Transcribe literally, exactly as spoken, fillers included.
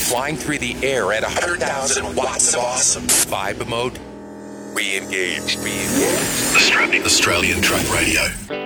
flying through the air at one hundred thousand watts of awesome. Vibe mode. Re-engage. Re-engage. Australian Truck Radio.